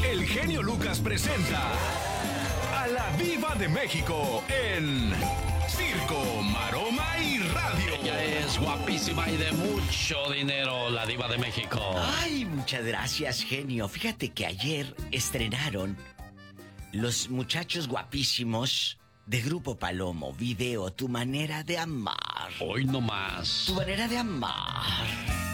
el genio Lucas presenta a la Diva de México en Circo, Maroma y Radio. Ella es guapísima y de mucho dinero, la Diva de México. Ay, muchas gracias, genio. Fíjate que ayer estrenaron los muchachos guapísimos de Grupo Palomo, video Tu manera de amar. Hoy no más. Tu manera de amar.